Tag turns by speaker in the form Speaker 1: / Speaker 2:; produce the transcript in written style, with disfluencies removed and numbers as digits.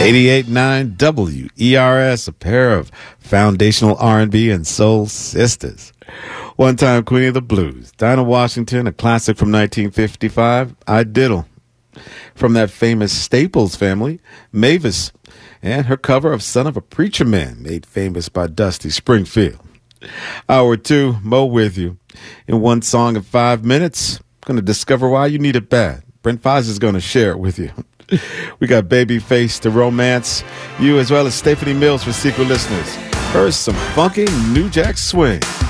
Speaker 1: 88.9 WERS, a pair of foundational R&B and soul sisters. One-time queen of the blues, Dinah Washington, a classic from 1955, I Diddle. From that famous Staples family, Mavis, and her cover of Son of a Preacher Man, made famous by Dusty Springfield. Hour 2, Mo with you. In one song in 5 minutes, going to discover why you need it bad. Brent Foz is going to share it with you. We got Babyface to romance you, as well as Stephanie Mills for secret listeners. First, some funky New Jack Swing.